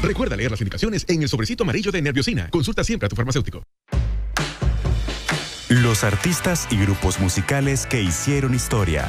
Recuerda leer las indicaciones en el sobrecito amarillo de Nerviosina. Consulta siempre a tu farmacéutico. Los artistas y grupos musicales que hicieron historia.